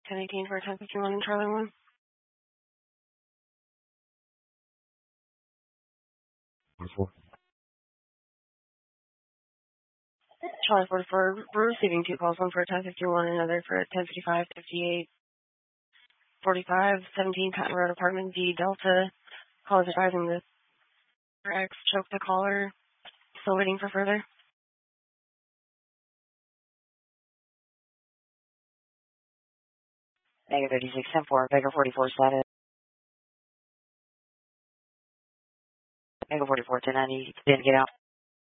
1018 for 1051 and Charlie 1. Charlie 44, we're receiving 2 calls, one for 1051 and another for 1055, 58, 45, 17 Patton Road, Apartment D, Delta. Call is advising the X choked the caller. Still waiting for further. Negative 36, 10-4, Baker 44 status. Baker 44, 1090, didn't get out.